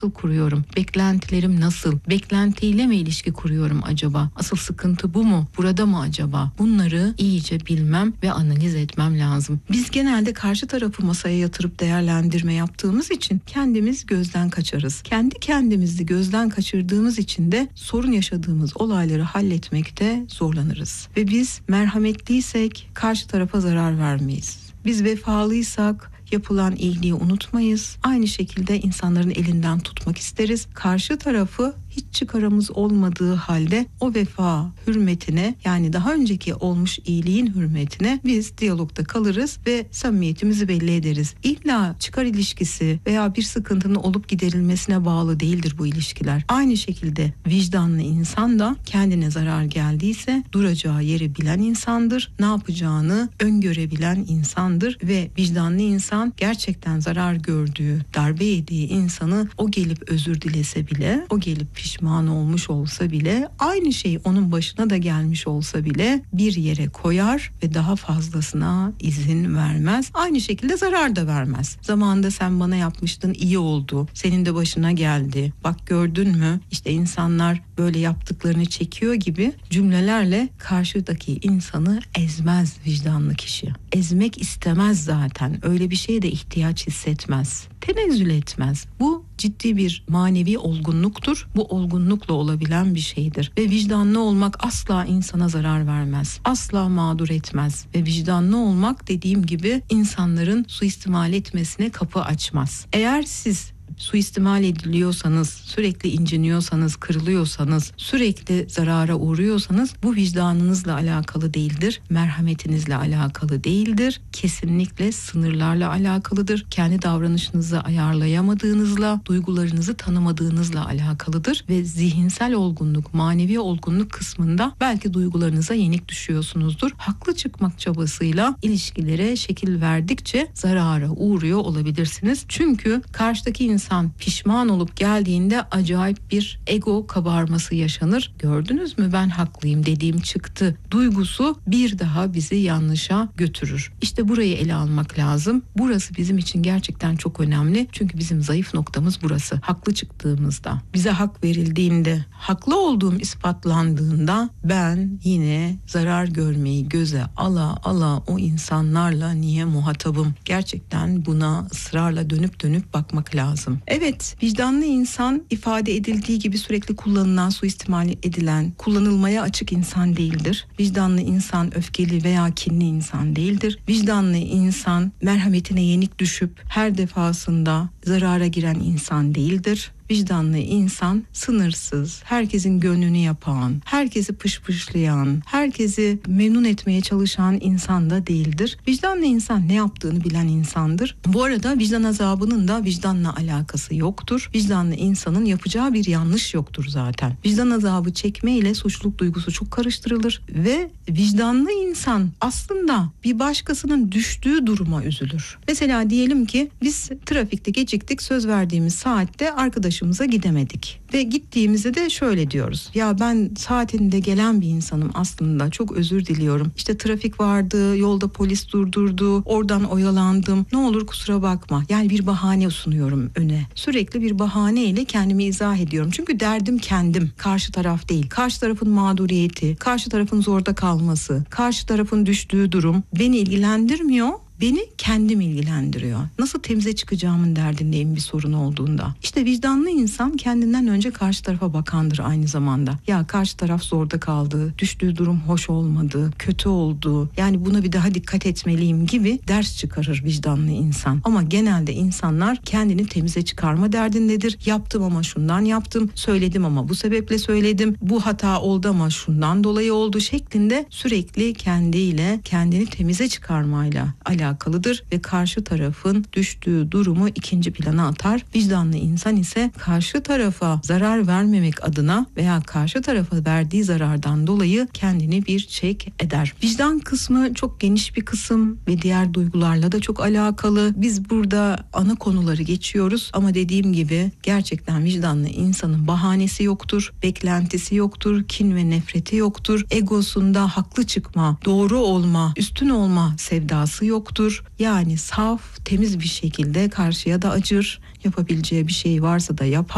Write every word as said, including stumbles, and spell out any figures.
kuruyorum? Beklentilerim nasıl? Beklentiyle mi ilişki kuruyorum acaba? Asıl sıkıntı bu mu? Burada mı acaba? Bunları iyice bilmem ve analiz etmem lazım. Biz genelde karşı tarafı masaya yatırıp değerlendirme yaptığımız için kendimiz gözden kaçarız. Kendi kendimizi gözden kaçırdığımız için de sorun yaşadığımız olayları halletmekte zorlanırız. Ve biz merhametliysek karşı tarafa zarar vermeyiz. Biz vefalıysak yapılan iyiliği unutmayız. Aynı şekilde insanların elinden tutmak isteriz. Karşı tarafı hiç çıkarımız olmadığı halde o vefa hürmetine, yani daha önceki olmuş iyiliğin hürmetine biz diyalogda kalırız ve samimiyetimizi belli ederiz. İlla çıkar ilişkisi veya bir sıkıntının olup giderilmesine bağlı değildir bu ilişkiler. Aynı şekilde vicdanlı insan da kendine zarar geldiyse duracağı yeri bilen insandır. Ne yapacağını öngörebilen insandır ve vicdanlı insan gerçekten zarar gördüğü, darbe yediği insanı o gelip özür dilese bile, o gelip pişman olmuş olsa bile, aynı şey onun başına da gelmiş olsa bile bir yere koyar ve daha fazlasına izin vermez. Aynı şekilde zarar da vermez. Zamanında sen bana yapmıştın, iyi oldu. Senin de başına geldi. Bak gördün mü? İşte insanlar böyle yaptıklarını çekiyor gibi cümlelerle karşıdaki insanı ezmez vicdanlı kişi. Ezmek istemez zaten. Öyle bir şeye de ihtiyaç hissetmez. Tenezzül etmez. Bu ciddi bir manevi olgunluktur. Bu olgunlukla olabilen bir şeydir. Ve vicdanlı olmak asla insana zarar vermez. Asla mağdur etmez. Ve vicdanlı olmak, dediğim gibi, insanların suistimal etmesine kapı açmaz. Eğer siz suistimal ediliyorsanız, sürekli inciniyorsanız, kırılıyorsanız, sürekli zarara uğruyorsanız bu vicdanınızla alakalı değildir, merhametinizle alakalı değildir. Kesinlikle sınırlarla alakalıdır. Kendi davranışınızı ayarlayamadığınızla, duygularınızı tanımadığınızla alakalıdır ve zihinsel olgunluk, manevi olgunluk kısmında belki duygularınıza yenik düşüyorsunuzdur. Haklı çıkmak çabasıyla ilişkilere şekil verdikçe zarara uğruyor olabilirsiniz. Çünkü karşıdaki insan pişman olup geldiğinde acayip bir ego kabarması yaşanır. Gördünüz mü, ben haklıyım, dediğim çıktı duygusu bir daha bizi yanlışa götürür. İşte burayı ele almak lazım. Burası bizim için gerçekten çok önemli. Çünkü bizim zayıf noktamız burası. Haklı çıktığımızda, bize hak verildiğinde, haklı olduğum ispatlandığında ben yine zarar görmeyi göze ala ala o insanlarla niye muhatabım? Gerçekten buna ısrarla dönüp dönüp bakmak lazım. Evet, vicdanlı insan ifade edildiği gibi sürekli kullanılan, suistimal edilen, kullanılmaya açık insan değildir. Vicdanlı insan öfkeli veya kinli insan değildir. Vicdanlı insan merhametine yenik düşüp her defasında zarara giren insan değildir. Vicdanlı insan sınırsız, herkesin gönlünü yapan, herkesi pışpışlayan, herkesi memnun etmeye çalışan insan da değildir. Vicdanlı insan ne yaptığını bilen insandır. Bu arada vicdan azabının da vicdanla alakası yoktur. Vicdanlı insanın yapacağı bir yanlış yoktur zaten. Vicdan azabı çekme ile suçluluk duygusu çok karıştırılır ve vicdanlı insan aslında bir başkasının düştüğü duruma üzülür. Mesela diyelim ki biz trafikte geciktik, söz verdiğimiz saatte arkadaşımıza gidemedik. Ve gittiğimizde de şöyle diyoruz: ya ben saatinde gelen bir insanım aslında, çok özür diliyorum. İşte trafik vardı, yolda polis durdurdu, oradan oyalandım. Ne olur kusura bakma. Yani bir bahane sunuyorum öne. Sürekli bir bahaneyle kendimi izah ediyorum. Çünkü derdim kendim, karşı taraf değil. Karşı tarafın mağduriyeti, karşı tarafın zorda kalması, karşı tarafın düştüğü durum beni ilgilendirmiyor. Beni kendim ilgilendiriyor. Nasıl temize çıkacağımın derdindeyim bir sorun olduğunda. İşte vicdanlı insan kendinden önce karşı tarafa bakandır aynı zamanda. Ya karşı taraf zorda kaldı, düştüğü durum hoş olmadı, kötü oldu. Yani buna bir daha dikkat etmeliyim gibi ders çıkarır vicdanlı insan. Ama genelde insanlar kendini temize çıkarma derdindedir. Yaptım ama şundan yaptım, söyledim ama bu sebeple söyledim, bu hata oldu ama şundan dolayı oldu şeklinde sürekli kendiyle, kendini temize çıkarmayla alakalı. alakalıdır ve karşı tarafın düştüğü durumu ikinci plana atar. Vicdanlı insan ise karşı tarafa zarar vermemek adına veya karşı tarafa verdiği zarardan dolayı kendini bir çek eder. Vicdan kısmı çok geniş bir kısım ve diğer duygularla da çok alakalı. Biz burada ana konuları geçiyoruz ama dediğim gibi gerçekten vicdanlı insanın bahanesi yoktur, beklentisi yoktur, kin ve nefreti yoktur. Egosunda haklı çıkma, doğru olma, üstün olma sevdası yoktur. Yani saf, temiz bir şekilde karşıya da acır, yapabileceği bir şey varsa da yapar.